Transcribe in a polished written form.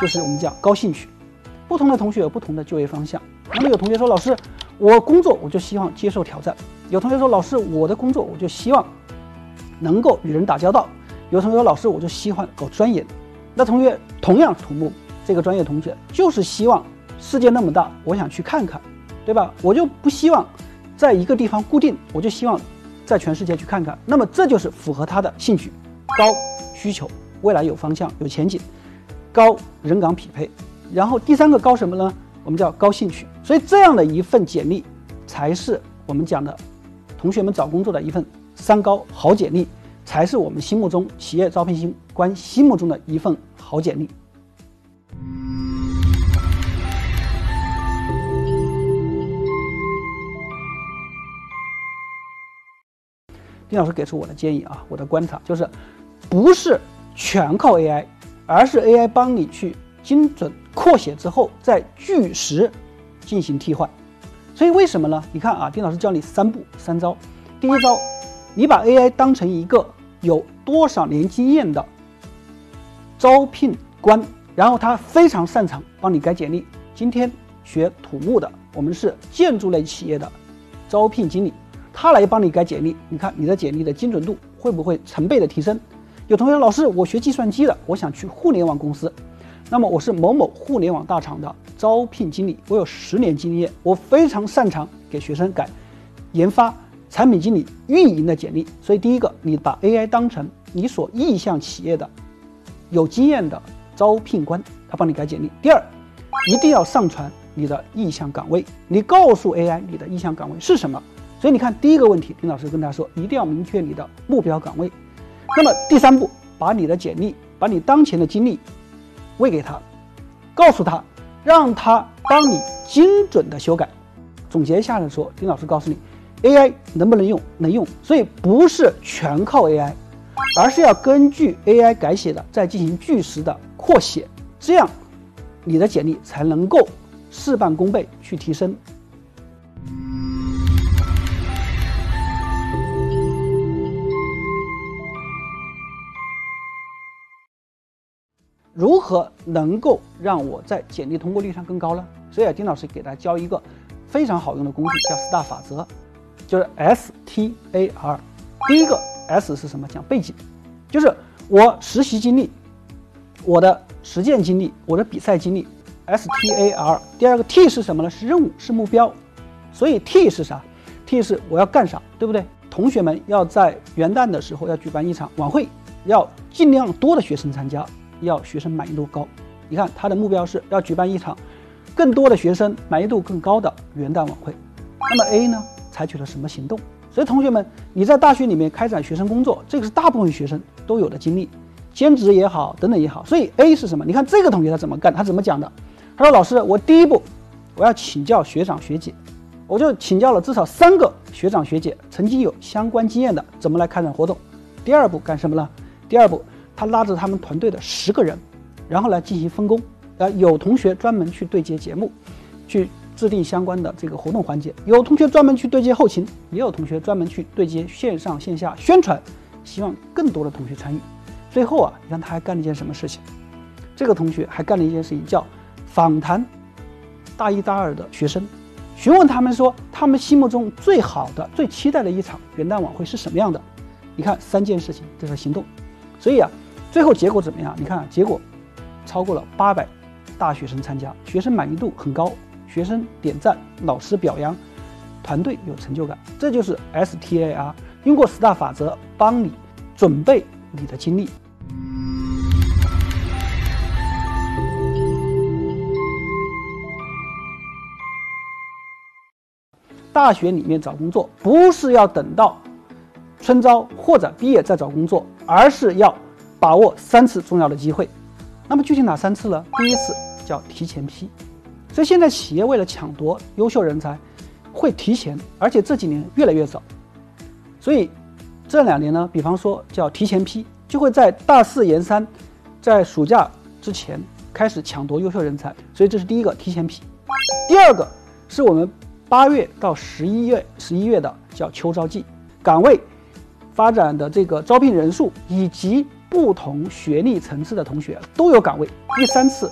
就是我们讲高兴趣。不同的同学有不同的就业方向。那么有同学说，老师，我工作我就希望接受挑战；有同学说，老师，我的工作我就希望能够与人打交道；有同学说，老师，我就喜欢搞钻研。那同学同样土木这个专业同学，就是希望世界那么大，我想去看看，对吧？我就不希望在一个地方固定，我就希望在全世界去看看。那么这就是符合他的兴趣，高需求，未来有方向、有前景，高人岗匹配。然后第三个高什么呢？我们叫高兴趣。所以这样的一份简历，才是我们讲的同学们找工作的一份三高好简历，才是我们心目中企业招聘官心目中的一份好简历。丁老师给出我的建议啊，我的观察就是，不是全靠 AI， 而是 AI 帮你去精准扩写之后，再据实进行替换。所以为什么呢？你看啊，丁老师教你三步三招。第一招，你把 AI 当成一个有多少年经验的招聘官，然后他非常擅长帮你改简历。今天学土木的，我们是建筑类企业的招聘经理，他来帮你改简历，你看你的简历的精准度会不会成倍的提升？有同学说，老师，我学计算机的，我想去互联网公司，那么我是某某互联网大厂的招聘经理，我有10年经验，我非常擅长给学生改研发、产品经理、运营的简历。所以第一个，你把 AI 当成你所意向企业的有经验的招聘官，他帮你改简历。第二，一定要上传你的意向岗位，你告诉 AI 你的意向岗位是什么。所以你看，第一个问题，丁老师跟大家说，一定要明确你的目标岗位。那么第三步，把你的简历，把你当前的经历喂给他，告诉他，让他帮你精准的修改。总结下来说，丁老师告诉你 AI 能不能用？能用。所以不是全靠 AI， 而是要根据 AI 改写的再进行据实的扩写，这样你的简历才能够事半功倍去提升。如何能够让我在简历通过率上更高呢？所以丁老师给大家教一个非常好用的工具，叫 STAR 法则，就是 STAR。第一个 S 是什么？讲背景，就是我实习经历、我的实践经历、我的比赛经历 ，STAR。第二个 T 是什么呢？是任务，是目标。所以 T 是啥？ T 是我要干啥，对不对？同学们要在元旦的时候要举办一场晚会，要尽量多的学生参加，要学生满意度高。你看他的目标是要举办一场更多的学生满意度更高的元旦晚会。那么 A 呢，采取了什么行动？所以同学们，你在大学里面开展学生工作，这个是大部分学生都有的经历，兼职也好，等等也好。所以 A 是什么？你看这个同学他怎么干？他怎么讲的？他说，老师，我第一步我要请教学长学姐，我就请教了至少3个学长学姐，曾经有相关经验的，怎么来开展活动。第二步干什么呢？第二步他拉着他们团队的10个人，然后来进行分工。有同学专门去对接节目，去制定相关的这个活动环节；有同学专门去对接后勤，也有同学专门去对接线上线下宣传，希望更多的同学参与。最后啊，你看他还干了一件什么事情？这个同学还干了一件事情，叫访谈大1大2的学生，询问他们说他们心目中最好的、最期待的一场元旦晚会是什么样的。你看3件事情，这是行动。所以啊，最后结果怎么样？你看结果超过了800大学生参加，学生满意度很高，学生点赞，老师表扬，团队有成就感。这就是 STAR， 用过STAR 法则帮你准备你的经历。大学里面找工作不是要等到春招或者毕业再找工作，而是要把握3次重要的机会。那么具体哪3次呢？第一次叫提前批，所以现在企业为了抢夺优秀人才，会提前，而且这几年越来越早。所以这2年呢，比方说叫提前批，就会在大4研3，在暑假之前开始抢夺优秀人才。所以这是第一个提前批。第二个是我们8月到11月的叫秋招季，岗位发展的这个招聘人数以及不同学历层次的同学都有岗位。第3次